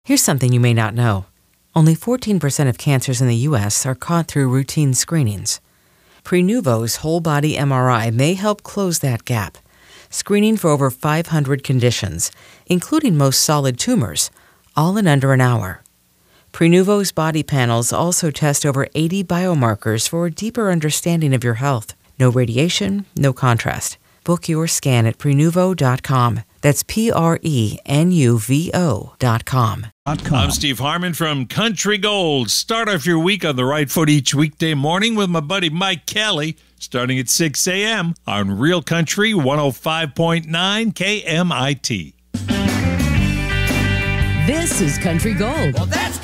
Here's something you may not know. Only 14% of cancers in the U.S. are caught through routine screenings. Prenuvo's whole-body MRI may help close that gap, screening for over 500 conditions, including most solid tumors, all in under an hour. Prenuvo's body panels also test over 80 biomarkers for a deeper understanding of your health. No radiation, no contrast. Book your scan at Prenuvo.com. That's Prenuvo.com. I'm Steve Harmon from Country Gold. Start off your week on the right foot each weekday morning with my buddy Mike Kelly, starting at 6 a.m. on Real Country 105.9 KMIT. This is Country Gold. Well, that's